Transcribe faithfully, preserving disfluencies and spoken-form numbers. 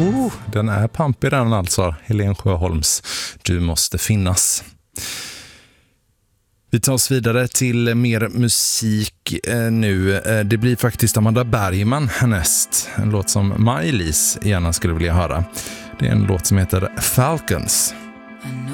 Oh, den är pampig den alltså, Helen Sjöholms Du måste finnas. Vi tar oss vidare till mer musik eh, nu. Eh, det blir faktiskt Amanda Bergman härnäst. En låt som Maj-Lis gärna skulle vilja höra. Det är en låt som heter Falcons.